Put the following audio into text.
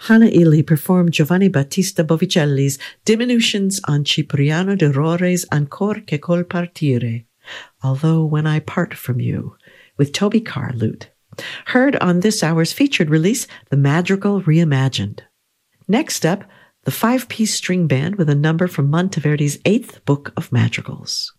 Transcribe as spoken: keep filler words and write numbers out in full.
Hannah Ely performed Giovanni Battista Bovicelli's Diminutions on Cipriano de Rore's Ancor che col partire, Although When I Part From You, with Toby Carr lute. Heard on this hour's featured release, The Madrigal Reimagined. Next up, the five-piece string band with a number from Monteverdi's eighth book of madrigals.